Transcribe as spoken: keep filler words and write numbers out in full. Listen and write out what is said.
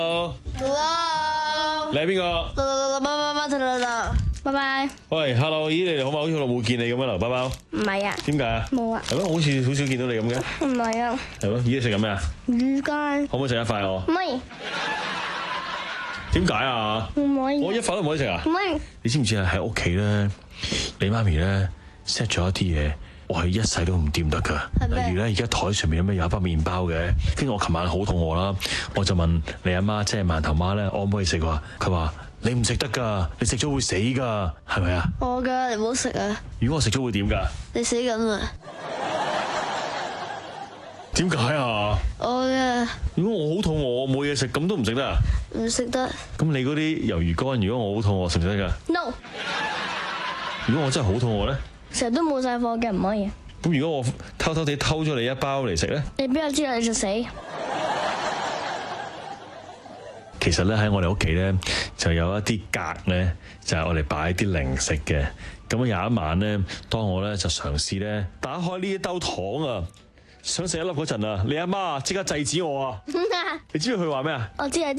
Hello， Hello， 你係邊個？ 媽媽媽媽，拜拜。 喂 ，Hello， 咦，你哋好嘛？好似好耐冇見你咁樣啦，包包。 唔係啊， 點解啊？ 冇啊。 係咩？好似好少見到你咁嘅。 唔係啊， 係咯，咦，你食緊咩啊？ 魚乾。 可唔可以食一塊我？ 唔可以， 點解啊？ 唔可以， 我一塊都唔可以食啊？ 唔可以。 你知唔知啊？喺屋企咧，你媽咪咧 set 咗一啲嘢，我係一世都唔掂得噶。 係咩例如咧，而家台上面有咩有一包麵包嘅，跟住我琴晚好肚餓啦，我就問你阿媽，即係饅頭媽咧，我可唔可以食啊？佢話你唔食得噶，你食咗會死噶，係咪啊？ 我噶，你唔好食啊！ 如果我食咗會點噶？ 你死緊啊！ 點解啊？ 我噶如果我好肚餓，我冇嘢食，咁都唔食得啊？ 唔食得。 咁你嗰啲魷魚乾，如果我好肚餓，食唔食得噶？ No， 如果我真係好肚餓咧， 成日都冇晒貨嘅，唔可以。 咁如果我偷偷地偷咗你一包嚟食咧？ 你邊有知道你就死？ 其實咧喺我哋屋企咧就有一啲格咧，就係我哋擺啲零食嘅。咁有一晚咧，當我咧就嘗試咧打開呢一兜糖啊，想食一粒嗰陣啊，你阿媽即刻制止我啊！你知唔知佢話咩啊？ 我知係